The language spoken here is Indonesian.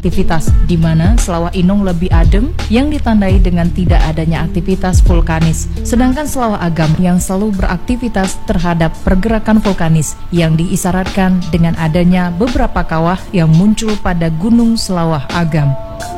beraktivitas, di mana Selawah Inong lebih adem yang ditandai dengan tidak adanya aktivitas vulkanis. Sedangkan Selawah Agam yang selalu beraktivitas terhadap pergerakan vulkanis yang diisyaratkan dengan adanya beberapa kawah yang muncul pada Gunung Selawah Agam.